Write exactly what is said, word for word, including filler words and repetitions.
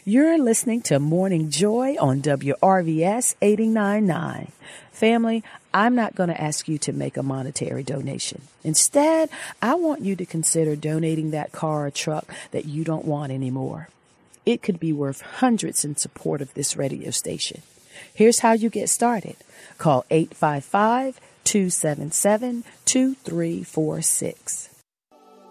You're listening to Morning Joy on W R V S eighty-nine point nine. Family, I'm not going to ask you to make a monetary donation. Instead, I want you to consider donating that car or truck that you don't want anymore. It could be worth hundreds in support of this radio station. Here's how you get started. Call eight five five, two seven seven, two three four six.